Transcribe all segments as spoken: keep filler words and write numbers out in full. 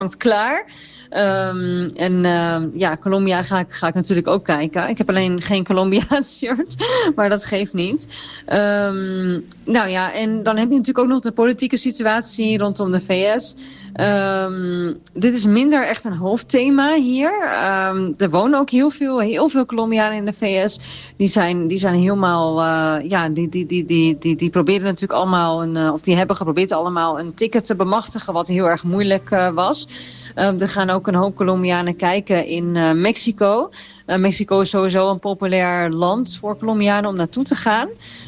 klaar. Um, en uh, ja, Colombia ga ik, ga ik natuurlijk ook kijken. Ik heb alleen geen Colombiaans shirt, maar dat geeft niet. Um, nou ja, en dan heb je natuurlijk ook nog de politieke situatie rondom de V S. Um, dit is minder echt een hoofdthema hier. Um, er wonen ook heel veel, heel veel Colombianen in de V S. Die zijn, die zijn helemaal, uh, ja, die, die, die, die, die, die proberen natuurlijk allemaal, een, uh, of die hebben geprobeerd allemaal een ticket te bemachtigen, wat heel erg moeilijk uh, was. Uh, er gaan ook een hoop Colombianen kijken in uh, Mexico. Uh, Mexico is sowieso een populair land voor Colombianen om naartoe te gaan.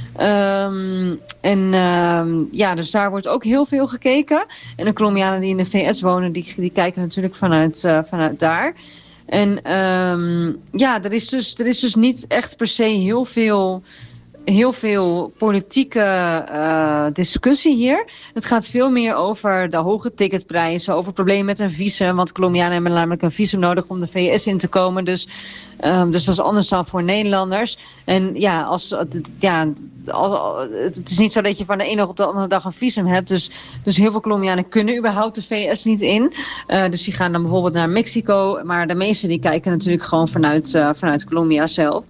Um, en um, ja, dus daar wordt ook heel veel gekeken. En de Colombianen die in de V S wonen, die, die kijken natuurlijk vanuit, uh, vanuit daar. En um, ja, er is, dus, er is dus niet echt per se heel veel... heel veel politieke uh, discussie hier. Het gaat veel meer over de hoge ticketprijzen, over problemen met een visum, want Colombianen hebben namelijk een visum nodig om de V S in te komen. Dus, um, dus dat is anders dan voor Nederlanders. En ja, als, ja, het is niet zo dat je van de ene op de andere dag een visum hebt. Dus, dus heel veel Colombianen kunnen überhaupt de V S niet in. Uh, dus die gaan dan bijvoorbeeld naar Mexico. Maar de meesten die kijken natuurlijk gewoon vanuit, uh, vanuit Colombia zelf.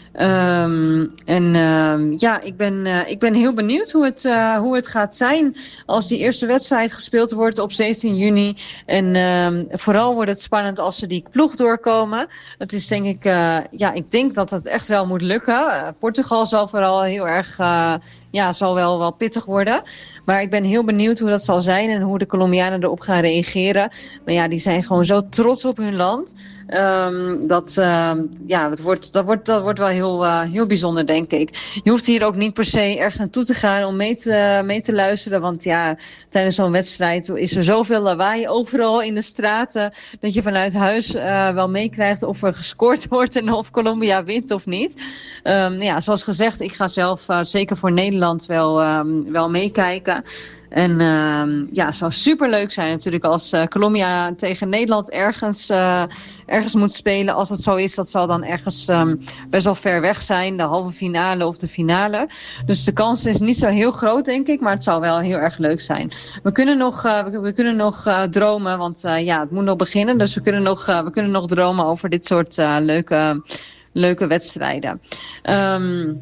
Um, en um, ja, ik ben, uh, ik ben heel benieuwd hoe het, uh, hoe het gaat zijn als die eerste wedstrijd gespeeld wordt op zeventien juni. En um, vooral wordt het spannend als ze die ploeg doorkomen. Het is denk ik, uh, ja, ik denk dat het echt wel moet lukken. Uh, Portugal zal vooral heel erg, uh, ja, zal wel, wel pittig worden. Maar ik ben heel benieuwd hoe dat zal zijn en hoe de Colombianen erop gaan reageren. Maar ja, die zijn gewoon zo trots op hun land. Um, dat, uh, ja, dat, wordt, dat, wordt, dat wordt wel heel, uh, heel bijzonder, denk ik. Je hoeft hier ook niet per se ergens naartoe te gaan om mee te, mee te luisteren. Want ja, tijdens zo'n wedstrijd is er zoveel lawaai overal in de straten, dat je vanuit huis uh, wel meekrijgt of er gescoord wordt en of Colombia wint of niet. Um, ja, zoals gezegd, ik ga zelf uh, zeker voor Nederland wel, um, wel meekijken. En uh, ja, het zou superleuk zijn natuurlijk als uh, Colombia tegen Nederland ergens, uh, ergens moet spelen. Als het zo is, dat zal dan ergens um, best wel ver weg zijn. De halve finale of de finale. Dus de kans is niet zo heel groot, denk ik. Maar het zou wel heel erg leuk zijn. We kunnen nog, uh, we, we kunnen nog uh, dromen, want uh, ja, het moet nog beginnen. Dus we kunnen nog, uh, we kunnen nog dromen over dit soort uh, leuke, leuke wedstrijden. Um,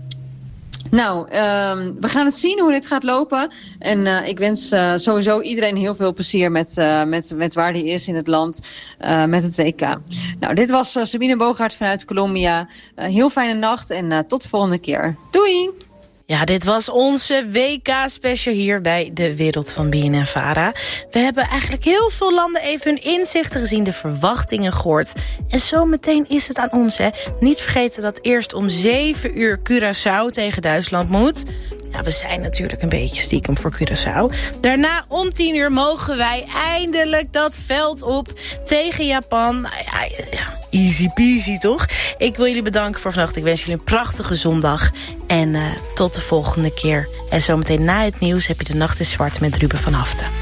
Nou, um, we gaan het zien hoe dit gaat lopen. En uh, ik wens uh, sowieso iedereen heel veel plezier met, uh, met, met waar die is in het land, uh, met het W K. Nou, dit was uh, Sabine Bogaert vanuit Colombia. Uh, heel fijne nacht en uh, tot de volgende keer. Doei! Ja, dit was onze W K-special hier bij De Wereld van B N N Vara. We hebben eigenlijk heel veel landen even hun inzichten gezien, de verwachtingen gehoord. En zo meteen is het aan ons, hè. Niet vergeten dat eerst om zeven uur Curaçao tegen Duitsland moet. Ja, we zijn natuurlijk een beetje stiekem voor Curaçao. Daarna om tien uur mogen wij eindelijk dat veld op tegen Japan. Nou ja, ja, easy peasy toch? Ik wil jullie bedanken voor vannacht. Ik wens jullie een prachtige zondag. En uh, tot de volgende keer. En zometeen na het nieuws heb je De Nacht is Zwart met Ruben van Haften.